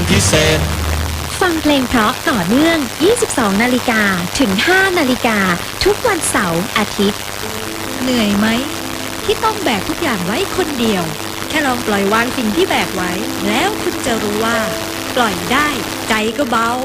พิเศษฟังเพลงเพราะต่อเนื่อง 22 นาฬิกาถึง 5 นาฬิกาทุกวันเสาร์อาทิตย์เหนื่อยไหมที่ต้องแบกทุกอย่างไว้คนเดียวแค่ลองปล่อยวางสิ่งที่แบกไว้แล้วคุณจะรู้ว่าปล่อยได้ใจก็เบา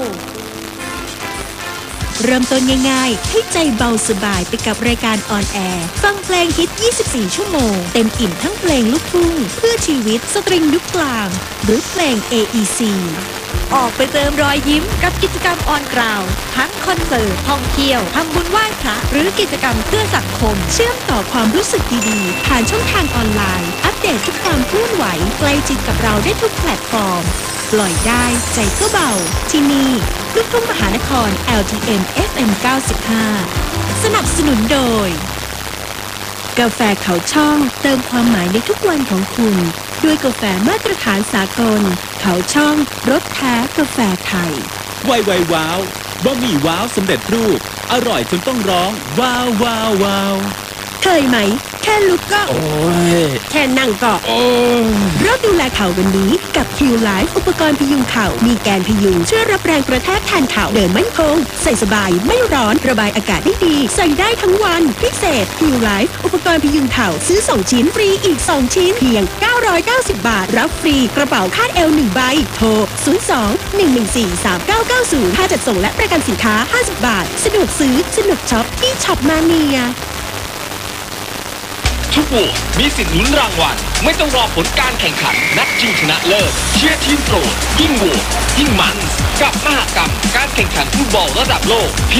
เริ่มต้นง่ายๆให้ใจเบาสบายไปกับรายการออนแอร์ฟังเพลงฮิต 24 ชั่วโมงเต็มอิ่มทั้งเพลงลูกทุ่งเพื่อชีวิตสตริงยุคกลางหรือเพลง AEC ออกไปเติมรอยยิ้มกับกิจกรรมออนกราวทั้งคอนเสิร์ตท่องเที่ยวทำบุญไหว้พระหรือกิจกรรมเพื่อสังคมเชื่อมต่อความรู้สึกดีๆผ่านช่องทางออนไลน์อัปเดตทุกความเคลื่อนไหวใกล้ชิดกับเราได้ทุกแพลตฟอร์มปล่อยได้ใจก็เบาที่นี่ลูกทุ่งมหานคร LTM FM 95 สนับสนุนโดยกาแฟเขาช่องเติมความหมายในทุกวันของคุณด้วยกาแฟมาตรฐานสากลเขาช่องรสแท้กาแฟไทยไวว้าวบะหมี่ว้าวสำเร็จรูปอร่อยจนต้องร้องว้าวว้าวว้าวเคยไหมแค่ลุกก็โอ้ยแค่นั่งก็โอ้เริ่มดูแลเข่าวันนี้กับ Q-Life อุปกรณ์พยุงเข่ามีแกนพยุงช่วยรับแรงกระแทกแทนเข่าเดินมั่นคงใส่สบายไม่ร้อนระบายอากาศได้ดีใส่ได้ทั้งวันพิเศษ Q-Life อุปกรณ์พยุงเข่าซื้อ2ชิ้นฟรีอีก2ชิ้นเพียง990 บาทรับฟรีกระเป๋าคาดเอว1ใบโทร02-114-3990ค่าจัดส่งและประกันสินค้า50 บาทสะดวกซื้อสนุกช็อปที่ช็อปมาเนียทุกโหวตมีสิทธิ์ลุ้นรางวัลไม่ต้องรอผลการแข่งขันนัดชิงชนะเลิศเชียร์ทีมโปรดยิ่งโหวตยิ่งมันกับมหกรรมการแข่งขันฟุตบอลระดับโลก